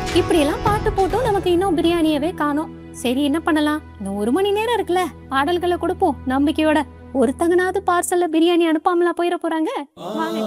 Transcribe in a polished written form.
இப்படி எல்லாம் பாட்டு போட்டும் நமக்கு இன்னும் பிரியாணியவே காணோம். சரி, என்ன பண்ணலாம்? இன்னும் 1 மணி நேரம் இருக்குல்ல, பாடல்களை கொடுப்போம் நம்பிக்கையோட. ஒருத்தங்கனாவது பார்சல்ல பிரியாணி அனுப்பாமலா போயிட போறாங்க. வாங்க.